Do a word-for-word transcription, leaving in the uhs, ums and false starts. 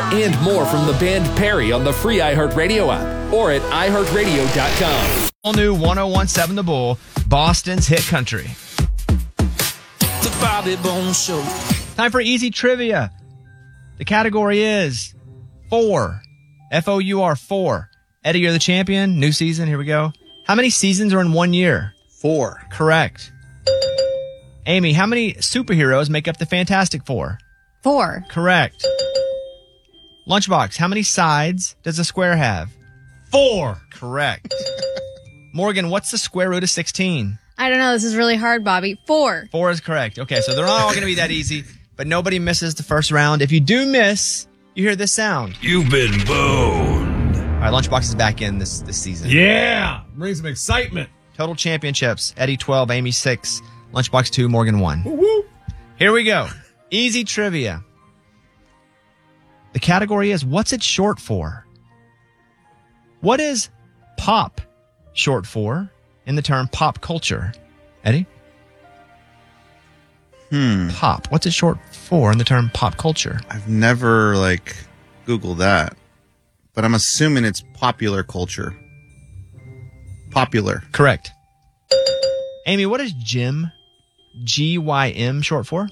and more from the band Perry on the free iHeartRadio app or at i heart radio dot com. All new one oh one point seven The Bull, Boston's hit country. The Bobby Bones Show. Time for easy trivia. The category is four. F O U R, four. Eddie, you're the champion. New season. Here we go. How many seasons are in one year? Four. Correct. Amy, how many superheroes make up the Fantastic Four? Four. Correct. Lunchbox, how many sides does a square have? Four. Correct. Morgan, what's the square root of sixteen? I don't know. This is really hard, Bobby. Four. Four is correct. Okay, so they're not all going to be that easy, but nobody misses the first round. If you do miss, you hear this sound. You've been boned. All right, Lunchbox is back in this, this season. Yeah. Bring some excitement. Total championships. Eddie twelve, Amy six, Lunchbox two, Morgan one. Woo-woo. Here we go. Easy trivia. The category is, what's it short for? What is pop short for in the term pop culture? Eddie? Hmm. Pop. What's it short for in the term pop culture? I've never, like, Googled that. But I'm assuming it's popular culture. Popular. Correct. Amy, what is G Y M, G Y M short for?